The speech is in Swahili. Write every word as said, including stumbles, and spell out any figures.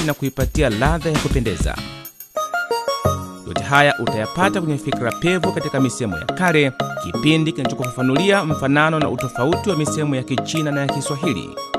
na kuipatia ladha ya kupendeza. Yote haya utayapata kwenye Fikra Pevu katika misemo ya kale, kipindi kinachokufafanulia mfanano na utofauti wa misemo ya Kichina na ya Kiswahili.